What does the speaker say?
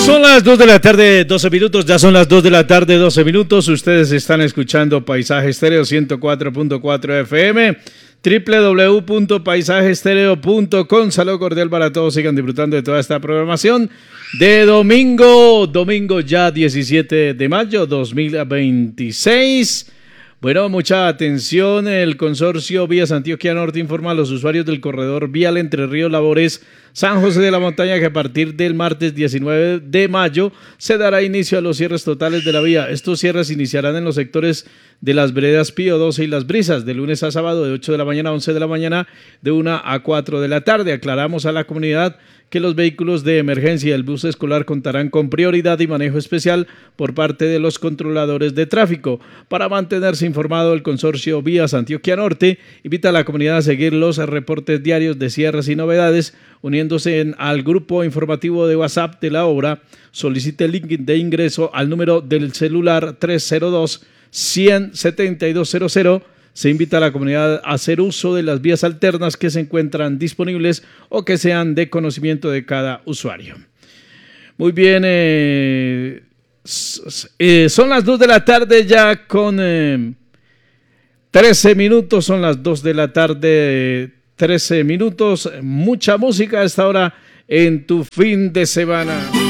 Son las 2 de la tarde, 12 minutos. Ya son las 2 de la tarde, 12 minutos. Ustedes están escuchando Paisaje Estéreo 104.4 FM, www.paisajeestereo.com. Saludo cordial para todos. Sigan disfrutando de toda esta programación de domingo ya 17 de mayo 2026. Bueno, mucha atención. El consorcio Vías Antioquia Norte informa a los usuarios del corredor vial Entre Ríos Labores San José de la Montaña que a partir del martes 19 de mayo se dará inicio a los cierres totales de la vía. Estos cierres iniciarán en los sectores de las veredas Pío 12 y Las Brisas, de lunes a sábado de 8 de la mañana a 11 de la mañana, de 1 a 4 de la tarde. Aclaramos a la comunidad que los vehículos de emergencia y el bus escolar contarán con prioridad y manejo especial por parte de los controladores de tráfico. Para mantenerse informado, el consorcio Vías Antioquia Norte invita a la comunidad a seguir los reportes diarios de cierres y novedades, uniéndose al grupo informativo de WhatsApp de la obra. Solicite el link de ingreso al número del celular 302-100-7200. Se invita a la comunidad a hacer uso de las vías alternas que se encuentran disponibles o que sean de conocimiento de cada usuario. Muy bien, son las 2 de la tarde ya con 13 minutos, son las 2 de la tarde, 13 minutos, mucha música a esta hora en tu fin de semana.